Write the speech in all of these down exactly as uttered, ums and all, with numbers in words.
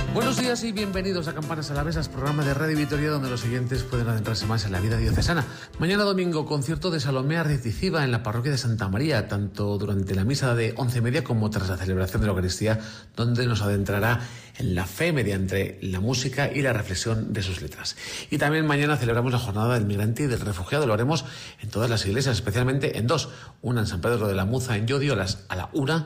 Buenos días y bienvenidos a Campanas Alavesas, programa de Radio Vitoria donde los oyentes pueden adentrarse más en la vida diocesana. Mañana domingo, concierto de Salomé Arciziba en la parroquia de Santa María, tanto durante la misa de once y media como tras la celebración de la Eucaristía, donde nos adentrará en la fe mediante la música y la reflexión de sus letras. Y también mañana celebramos la jornada del migrante y del refugiado. Lo haremos en todas las iglesias, especialmente en dos, una en San Pedro de la Muza en Llodio a, las, a la una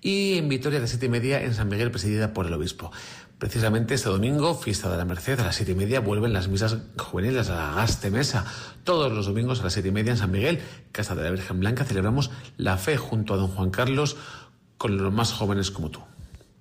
y en Vitoria a las siete y media en San Miguel, presidida por el obispo. Precisamente este domingo, fiesta de la Merced, a las siete y media vuelven las misas juveniles a la Gaste Mesa. Todos los domingos a las siete y media en San Miguel, Casa de la Virgen Blanca, celebramos la fe junto a don Juan Carlos con los más jóvenes como tú.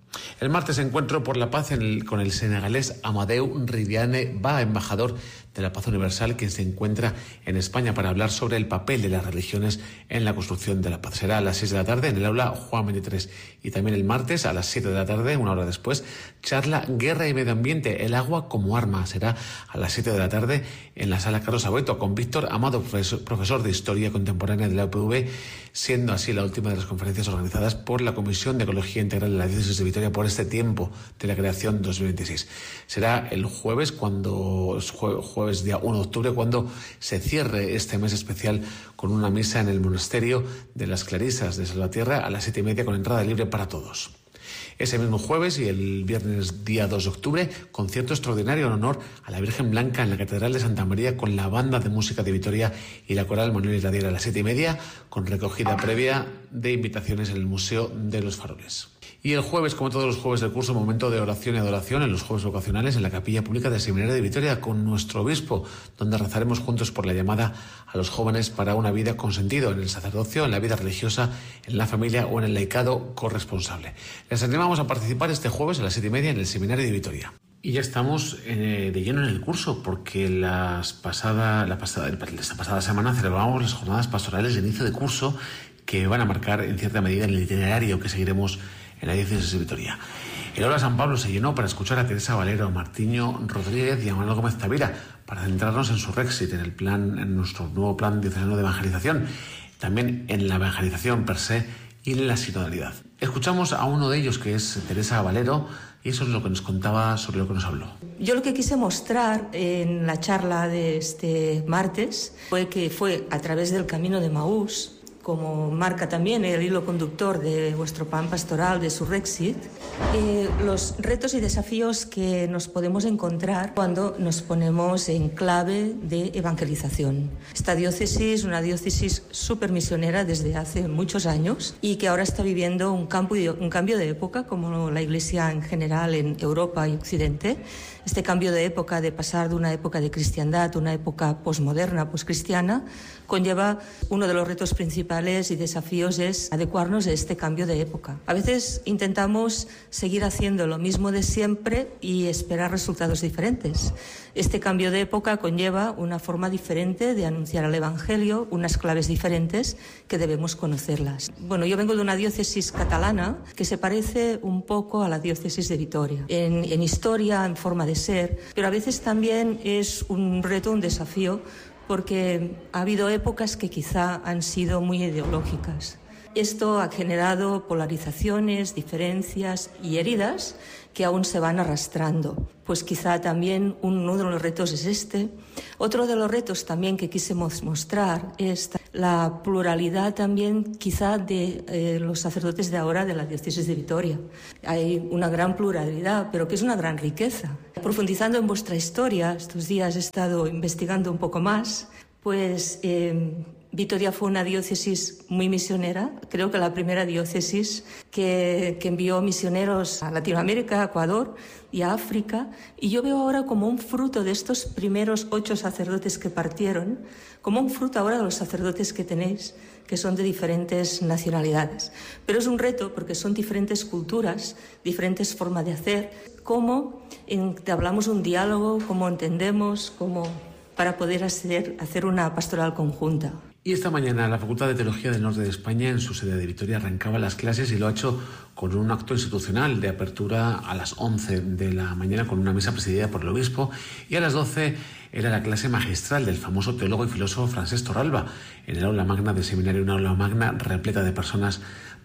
El martes encuentro por la paz en el, con el senegalés Amadeu Riviane Ba, embajador de la Paz Universal, quien se encuentra en España para hablar sobre el papel de las religiones en la construcción de la paz. Será a las seis de la tarde en el aula Juan veintitrés. Y también el martes a las siete de la tarde, una hora después, charla Guerra y Medio Ambiente, el agua como arma. Será a las siete de la tarde en la sala Carlos Abueto con Víctor Amado, profesor, profesor de Historia Contemporánea de la U P V, siendo así la última de las conferencias organizadas por la Comisión de Ecología Integral de la Diócesis de Vitoria por este tiempo de la creación dos mil veintiséis. Será el jueves, cuando jue, jueves día uno de octubre, cuando se cierre este mes especial con una misa en el monasterio de las Clarisas de Salvatierra a las siete y media con entrada libre para todos. Ese mismo jueves y el viernes día dos de octubre, concierto extraordinario en honor a la Virgen Blanca en la Catedral de Santa María con la Banda de Música de Vitoria y la Coral Manuel Iradier a las siete y media, con recogida previa de invitaciones en el Museo de los Faroles. Y el jueves, como todos los jueves del curso, momento de oración y adoración en los jueves vocacionales en la Capilla Pública del Seminario de Vitoria con nuestro obispo, donde rezaremos juntos por la llamada a los jóvenes para una vida con sentido en el sacerdocio, en la vida religiosa, en la familia o en el laicado corresponsable. Les animamos a participar este jueves a las siete y media en el Seminario de Vitoria. Y ya estamos eh, de lleno en el curso, porque las pasada, la pasada, esta pasada semana celebramos las jornadas pastorales de inicio de curso que van a marcar en cierta medida el itinerario que seguiremos en la diócesis de Vitoria. El aula San Pablo se llenó para escuchar a Teresa Valero, a Martiño Rodríguez y a Manuel Gómez Tavira para centrarnos en su Rexit, en el plan, en nuestro nuevo plan diocesano de evangelización, también en la evangelización per se y en la sinodalidad. Escuchamos a uno de ellos, que es Teresa Valero, y eso es lo que nos contaba, sobre lo que nos habló. Yo lo que quise mostrar en la charla de este martes fue que fue a través del camino de Maús, como marca también el hilo conductor de vuestro plan pastoral de Surrexit, eh, los retos y desafíos que nos podemos encontrar cuando nos ponemos en clave de evangelización. Esta diócesis, una diócesis súper misionera desde hace muchos años y que ahora está viviendo un cambio, un cambio de época, como la Iglesia en general en Europa y Occidente. Este cambio de época, de pasar de una época de cristiandad a una época posmoderna, poscristiana, conlleva uno de los retos principales y desafíos es adecuarnos a este cambio de época. A veces intentamos seguir haciendo lo mismo de siempre y esperar resultados diferentes. Este cambio de época conlleva una forma diferente de anunciar el Evangelio, unas claves diferentes que debemos conocerlas. Bueno, yo vengo de una diócesis catalana que se parece un poco a la diócesis de Vitoria, en, en historia, en forma de ser, pero a veces también es un reto, un desafío, porque ha habido épocas que quizá han sido muy ideológicas. Esto ha generado polarizaciones, diferencias y heridas que aún se van arrastrando. Pues quizá también uno de los retos es este. Otro de los retos también que quisimos mostrar es la pluralidad también quizá de eh, los sacerdotes de ahora de la diócesis de Vitoria. Hay una gran pluralidad, pero que es una gran riqueza. Profundizando en vuestra historia, estos días he estado investigando un poco más, pues eh, Vitoria fue una diócesis muy misionera, creo que la primera diócesis que, que envió misioneros a Latinoamérica, a Ecuador y a África, y yo veo ahora como un fruto de estos primeros ocho sacerdotes que partieron, como un fruto ahora de los sacerdotes que tenéis, que son de diferentes nacionalidades. Pero es un reto porque son diferentes culturas, diferentes formas de hacer, cómo hablamos un diálogo, cómo entendemos, cómo para poder hacer, hacer una pastoral conjunta. Y esta mañana la Facultad de Teología del Norte de España, en su sede de Vitoria, arrancaba las clases y lo ha hecho con un acto institucional de apertura a las once de la mañana con una misa presidida por el obispo, y a las doce era la clase magistral del famoso teólogo y filósofo Francesc Torralba en el aula magna del seminario, una aula magna repleta de personas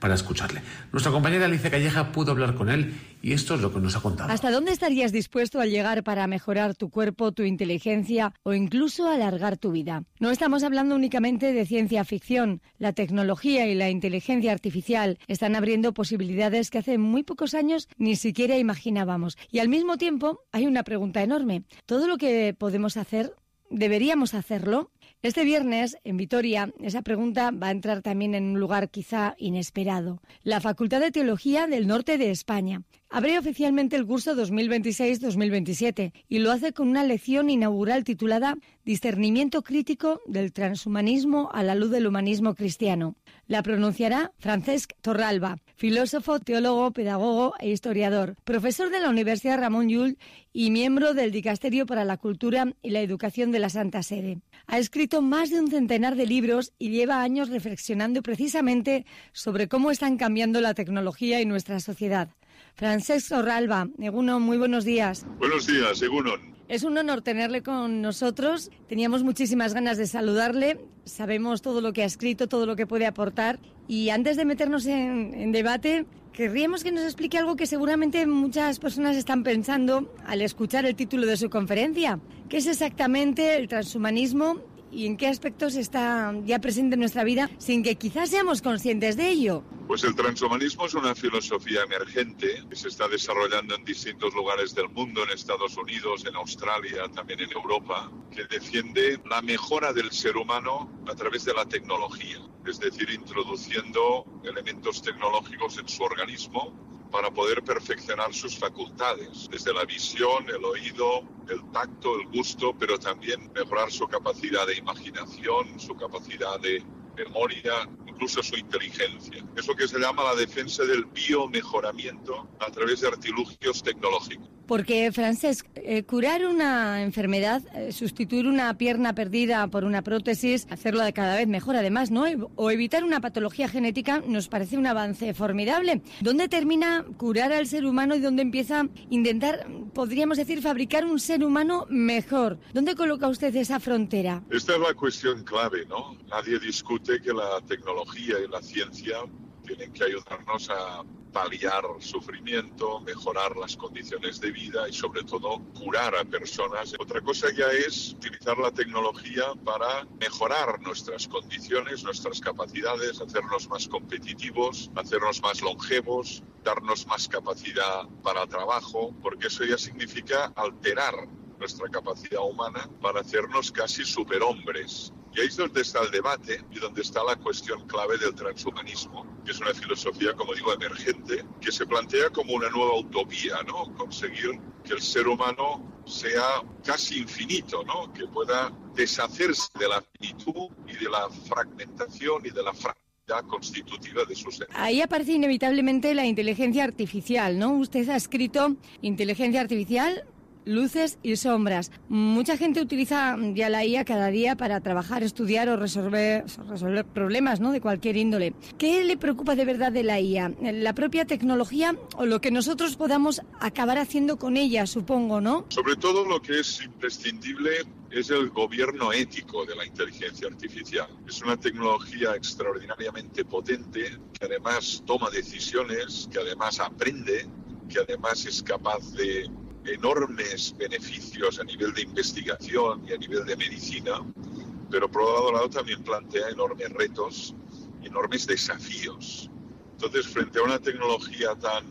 para escucharle. Nuestra compañera Alicia Calleja pudo hablar con él y esto es lo que nos ha contado. ¿Hasta dónde estarías dispuesto a llegar para mejorar tu cuerpo, tu inteligencia o incluso alargar tu vida? No estamos hablando únicamente de ciencia ficción. La tecnología y la inteligencia artificial están abriendo posibilidades que hace muy pocos años ni siquiera imaginábamos. Y al mismo tiempo hay una pregunta enorme. ¿Todo lo que podemos hacer, deberíamos hacerlo? Este viernes, en Vitoria, esa pregunta va a entrar también en un lugar quizá inesperado. La Facultad de Teología del Norte de España abre oficialmente el curso dos mil veintiséis dos mil veintisiete y lo hace con una lección inaugural titulada Discernimiento crítico del transhumanismo a la luz del humanismo cristiano. La pronunciará Francesc Torralba, filósofo, teólogo, pedagogo e historiador, profesor de la Universidad Ramon Llull y miembro del Dicasterio para la Cultura y la Educación de la Santa Sede. Ha escrito más de un centenar de libros y lleva años reflexionando precisamente sobre cómo están cambiando la tecnología y nuestra sociedad. Francesc Torralba, Egunon, muy buenos días. Buenos días, Egunon. Es un honor tenerle con nosotros. Teníamos muchísimas ganas de saludarle. Sabemos todo lo que ha escrito, todo lo que puede aportar. Y antes de meternos en, en debate, querríamos que nos explique algo que seguramente muchas personas están pensando al escuchar el título de su conferencia. ¿Qué es exactamente el transhumanismo y en qué aspectos está ya presente en nuestra vida sin que quizás seamos conscientes de ello? Pues el transhumanismo es una filosofía emergente que se está desarrollando en distintos lugares del mundo, en Estados Unidos, en Australia, también en Europa, que defiende la mejora del ser humano a través de la tecnología, es decir, introduciendo elementos tecnológicos en su organismo para poder perfeccionar sus facultades, desde la visión, el oído, el tacto, el gusto, pero también mejorar su capacidad de imaginación, su capacidad de memoria, incluso su inteligencia. Es lo que se llama la defensa del biomejoramiento a través de artilugios tecnológicos. Porque, Francesc, eh, curar una enfermedad, eh, sustituir una pierna perdida por una prótesis, hacerlo de cada vez mejor además, ¿no? O evitar una patología genética nos parece un avance formidable. ¿Dónde termina curar al ser humano y dónde empieza a intentar, podríamos decir, fabricar un ser humano mejor? ¿Dónde coloca usted esa frontera? Esta es la cuestión clave, ¿no? Nadie discute que la tecnología y la ciencia tienen que ayudarnos a paliar sufrimiento, mejorar las condiciones de vida y sobre todo curar a personas. Otra cosa ya es utilizar la tecnología para mejorar nuestras condiciones, nuestras capacidades, hacernos más competitivos, hacernos más longevos, darnos más capacidad para trabajo, porque eso ya significa alterar nuestra capacidad humana para hacernos casi superhombres. Y ahí es donde está el debate y donde está la cuestión clave del transhumanismo, que es una filosofía, como digo, emergente, que se plantea como una nueva utopía, ¿no? Conseguir que el ser humano sea casi infinito, ¿no? Que pueda deshacerse de la finitud y de la fragmentación y de la fragilidad constitutiva de su ser. Ahí aparece inevitablemente la inteligencia artificial, ¿no? Usted ha escrito inteligencia artificial, luces y sombras. Mucha gente utiliza ya la I A cada día para trabajar, estudiar o resolver, resolver problemas, ¿no? De cualquier índole. ¿Qué le preocupa de verdad de la I A? ¿La propia tecnología o lo que nosotros podamos acabar haciendo con ella, supongo, no? Sobre todo lo que es imprescindible es el gobierno ético de la inteligencia artificial. Es una tecnología extraordinariamente potente que además toma decisiones, que además aprende, que además es capaz de enormes beneficios a nivel de investigación y a nivel de medicina, pero por otro lado también plantea enormes retos, enormes desafíos. Entonces, frente a una tecnología tan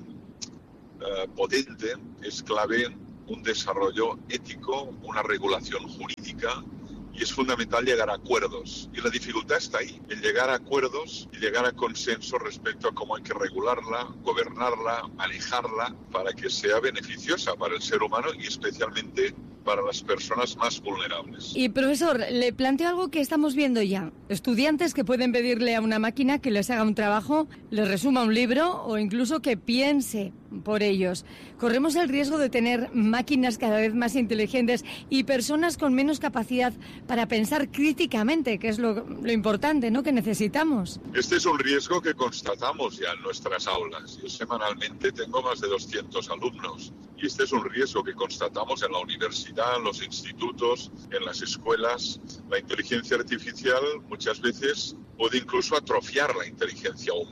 uh, potente, es clave un desarrollo ético, una regulación jurídica, y es fundamental llegar a acuerdos. Y la dificultad está ahí, en llegar a acuerdos y llegar a consenso respecto a cómo hay que regularla, gobernarla, manejarla, para que sea beneficiosa para el ser humano y especialmente para las personas más vulnerables. Y profesor, le planteo algo que estamos viendo ya. Estudiantes que pueden pedirle a una máquina que les haga un trabajo, les resuma un libro o incluso que piense por ellos. Corremos el riesgo de tener máquinas cada vez más inteligentes y personas con menos capacidad para pensar críticamente, que es lo, lo importante, ¿no?, que necesitamos. Este es un riesgo que constatamos ya en nuestras aulas. Yo semanalmente tengo más de doscientos alumnos y este es un riesgo que constatamos en la universidad, en los institutos, en las escuelas. La inteligencia artificial muchas veces puede incluso atrofiar la inteligencia humana.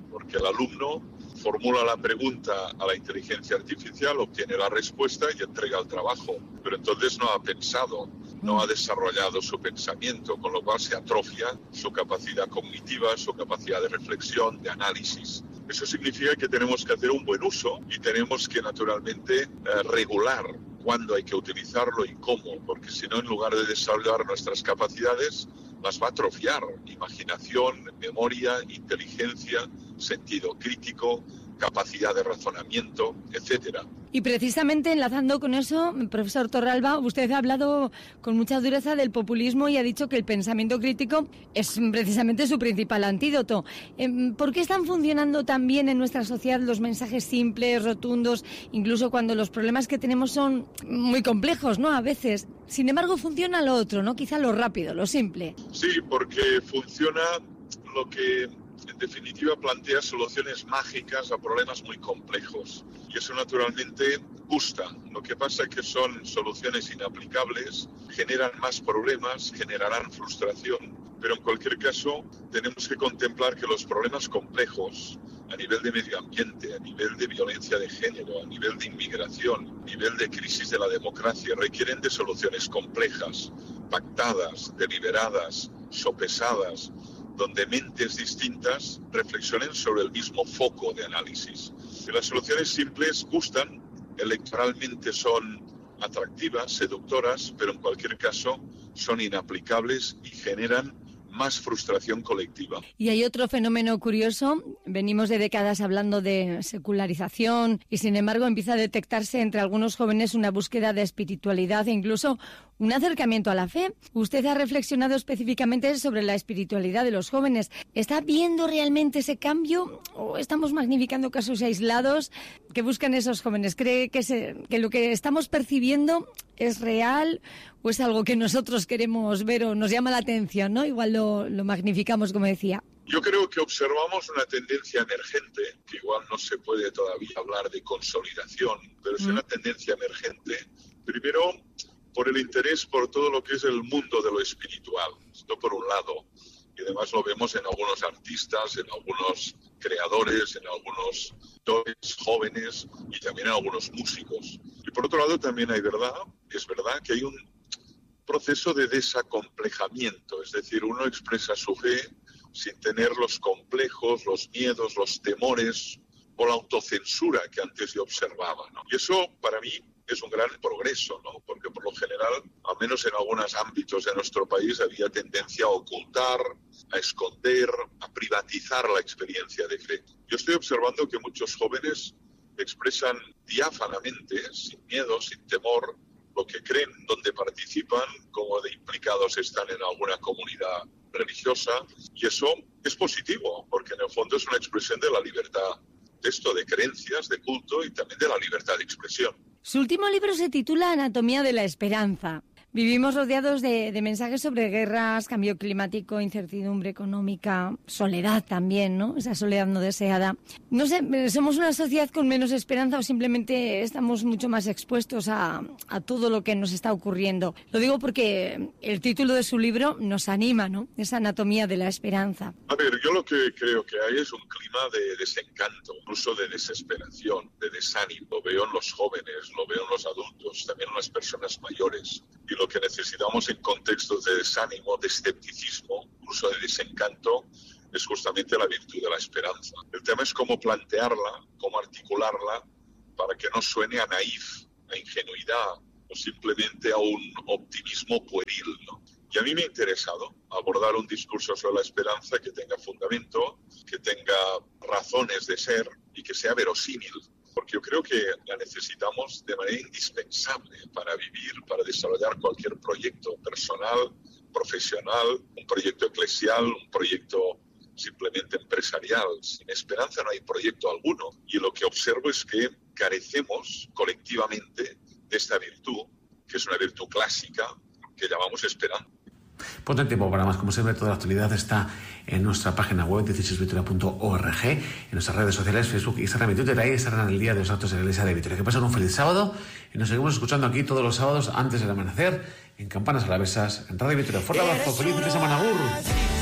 porque el alumno formula la pregunta a la inteligencia artificial, obtiene la respuesta y entrega el trabajo, pero entonces no ha pensado, no ha desarrollado su pensamiento, con lo cual se atrofia su capacidad cognitiva, su capacidad de reflexión, de análisis. Eso significa que tenemos que hacer un buen uso y tenemos que naturalmente eh, regular cuándo hay que utilizarlo y cómo, porque si no, en lugar de desarrollar nuestras capacidades, las va a atrofiar. Imaginación, memoria, inteligencia, sentido crítico, capacidad de razonamiento, etcétera. Y precisamente enlazando con eso, profesor Torralba, usted ha hablado con mucha dureza del populismo y ha dicho que el pensamiento crítico es precisamente su principal antídoto. ¿Por qué están funcionando tan bien en nuestra sociedad los mensajes simples, rotundos, incluso cuando los problemas que tenemos son muy complejos, ¿no? A veces. Sin embargo, funciona lo otro, ¿no? Quizá lo rápido, lo simple. Sí, porque funciona lo que en definitiva plantea soluciones mágicas a problemas muy complejos. Y eso naturalmente gusta. Lo que pasa es que son soluciones inaplicables, generan más problemas, generarán frustración. Pero en cualquier caso, tenemos que contemplar que los problemas complejos a nivel de medio ambiente, a nivel de violencia de género, a nivel de inmigración, a nivel de crisis de la democracia, requieren de soluciones complejas, pactadas, deliberadas, sopesadas, donde mentes distintas reflexionen sobre el mismo foco de análisis. Y las soluciones simples gustan, electoralmente son atractivas, seductoras, pero en cualquier caso son inaplicables y generan más frustración colectiva. Y hay otro fenómeno curioso. Venimos de décadas hablando de secularización y, sin embargo, empieza a detectarse entre algunos jóvenes una búsqueda de espiritualidad e incluso un acercamiento a la fe. Usted ha reflexionado específicamente sobre la espiritualidad de los jóvenes. ¿Está viendo realmente ese cambio o estamos magnificando casos aislados que buscan esos jóvenes? ¿Cree que, se, que lo que estamos percibiendo es real o es algo que nosotros queremos ver o nos llama la atención, ¿no? Igual lo, lo magnificamos, como decía. Yo creo que observamos una tendencia emergente, que igual no se puede todavía hablar de consolidación, pero es mm. una tendencia emergente. Primero, por el interés por todo lo que es el mundo de lo espiritual, esto por un lado. Y además lo vemos en algunos artistas, en algunos creadores, en algunos actores jóvenes y también en algunos músicos. Y por otro lado también hay verdad, es verdad que hay un proceso de desacomplejamiento, es decir, uno expresa su fe sin tener los complejos, los miedos, los temores o la autocensura que antes yo observaba, ¿no? Y eso para mí es un gran progreso, ¿no? Porque por lo general, al menos en algunos ámbitos de nuestro país, había tendencia a ocultar, a esconder, a privatizar la experiencia de fe. Yo estoy observando que muchos jóvenes expresan diáfanamente, sin miedo, sin temor, lo que creen, donde participan, cómo de implicados están en alguna comunidad religiosa, y eso es positivo, porque en el fondo es una expresión de la libertad de esto, de creencias, de culto y también de la libertad de expresión. Su último libro se titula Anatomía de la Esperanza. Vivimos rodeados de, de mensajes sobre guerras, cambio climático, incertidumbre económica, soledad también, ¿no? Esa soledad no deseada. No sé, ¿somos una sociedad con menos esperanza o simplemente estamos mucho más expuestos a, a todo lo que nos está ocurriendo? Lo digo porque el título de su libro nos anima, ¿no? Esa anatomía de la esperanza. A ver, yo lo que creo que hay es un clima de desencanto, incluso de desesperación, de desánimo. Lo veo en los jóvenes, lo veo en los adultos, también en las personas mayores. Y lo que necesitamos en contextos de desánimo, de escepticismo, incluso de desencanto, es justamente la virtud de la esperanza. El tema es cómo plantearla, cómo articularla, para que no suene a naif, a ingenuidad, o simplemente a un optimismo pueril, ¿no? Y a mí me ha interesado abordar un discurso sobre la esperanza que tenga fundamento, que tenga razones de ser y que sea verosímil. Porque yo creo que la necesitamos de manera indispensable para vivir, para desarrollar cualquier proyecto personal, profesional, un proyecto eclesial, un proyecto simplemente empresarial. Sin esperanza no hay proyecto alguno. Y lo que observo es que carecemos colectivamente de esta virtud, que es una virtud clásica, que llamamos esperanza. Ponte en tiempo para más. Como siempre, toda la actualidad está en nuestra página web, dieciséis vitoria punto org, en nuestras redes sociales, Facebook, Instagram y Twitter. Ahí estarán el día de los actos de la Iglesia de Vitoria. Que pasen un feliz sábado y nos seguimos escuchando aquí todos los sábados antes del amanecer en Campanas Alavesas, en Radio Vitoria. Fuerte abrazo, feliz fin de semana. Agur.